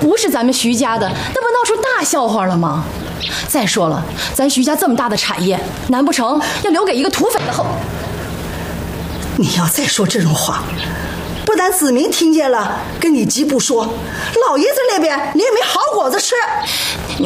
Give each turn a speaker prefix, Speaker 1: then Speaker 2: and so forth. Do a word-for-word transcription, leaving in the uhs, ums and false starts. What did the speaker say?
Speaker 1: 不是咱们徐家的，那不闹出大笑话了吗？再说了，咱徐家这么大的产业，难不成要留给一个土匪的后？
Speaker 2: 你要再说这种话，不但子明听见了，跟你吉不说，老爷子那边你也没好果子吃。